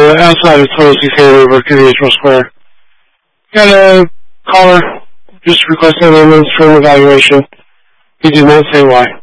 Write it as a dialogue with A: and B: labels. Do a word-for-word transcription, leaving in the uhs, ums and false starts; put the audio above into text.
A: uh, outside of twenty-six hundred over Cathedral Square. Got a caller just requesting an ambulance for an evaluation. He did not say why.